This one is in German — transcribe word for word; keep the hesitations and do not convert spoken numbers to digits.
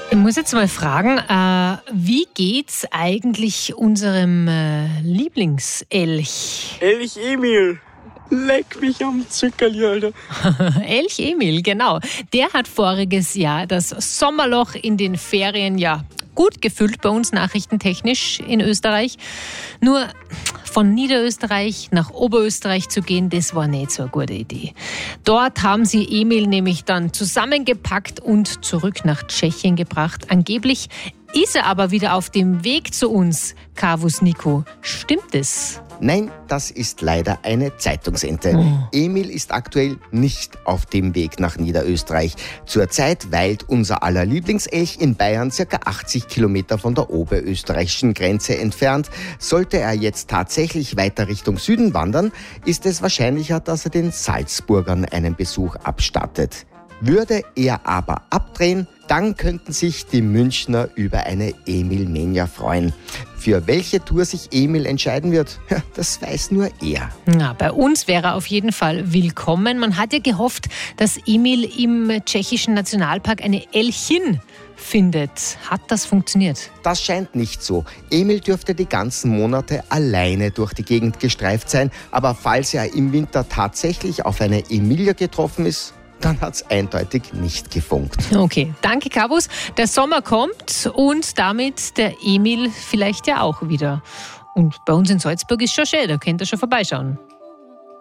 Ich muss jetzt mal fragen, äh, wie geht's eigentlich unserem äh, Lieblingselch? Elch Emil. Leck mich am Zückerli, Alter. Elch Emil, genau. Der hat voriges Jahr das Sommerloch in den Ferien ja gut gefüllt bei uns nachrichtentechnisch in Österreich. Nur von Niederösterreich nach Oberösterreich zu gehen, das war nicht so eine gute Idee. Dort haben sie Emil nämlich dann zusammengepackt und zurück nach Tschechien gebracht. Angeblich ist er aber wieder auf dem Weg zu uns. Kavus Nico, stimmt es? Nein, das ist leider eine Zeitungsente. Oh. Emil ist aktuell nicht auf dem Weg nach Niederösterreich. Zurzeit weilt unser aller Lieblingselch in Bayern circa achtzig Kilometer von der oberösterreichischen Grenze entfernt. Sollte er jetzt tatsächlich weiter Richtung Süden wandern, ist es wahrscheinlicher, dass er den Salzburgern einen Besuch abstattet. Würde er aber abdrehen, dann könnten sich die Münchner über eine Emil-Mania freuen. Für welche Tour sich Emil entscheiden wird, das weiß nur er. Na, bei uns wäre er auf jeden Fall willkommen. Man hat ja gehofft, dass Emil im tschechischen Nationalpark eine Elchin findet. Hat das funktioniert? Das scheint nicht so. Emil dürfte die ganzen Monate alleine durch die Gegend gestreift sein. Aber falls er im Winter tatsächlich auf eine Emilia getroffen ist, dann hat es eindeutig nicht gefunkt. Okay, danke Kavus. Der Sommer kommt und damit der Emil vielleicht ja auch wieder. Und bei uns in Salzburg ist schon schön, da könnt ihr schon vorbeischauen.